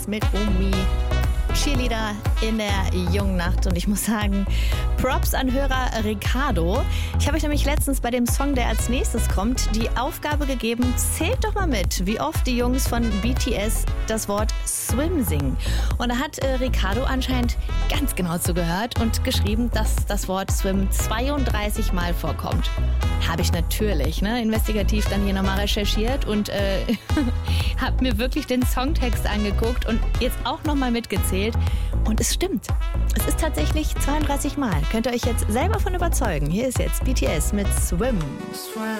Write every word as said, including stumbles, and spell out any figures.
mit Omi. Cheerleader in der jungen Nacht. Und ich muss sagen, Props an Hörer Ricardo. Ich habe euch nämlich letztens bei dem Song, der als nächstes kommt, die Aufgabe gegeben, zählt doch mal mit, wie oft die Jungs von B T S das Wort Swim singen. Und da hat äh, Ricardo anscheinend ganz genau zugehört und geschrieben, dass das Wort Swim zweiunddreißig Mal vorkommt. Habe ich natürlich ne, investigativ dann hier nochmal recherchiert und äh, habe mir wirklich den Songtext angeguckt und jetzt auch nochmal mitgezählt. Und es stimmt. Es ist tatsächlich zweiunddreißig Mal. Könnt ihr euch jetzt selber von überzeugen. Hier ist jetzt B T S mit Swim. Swim.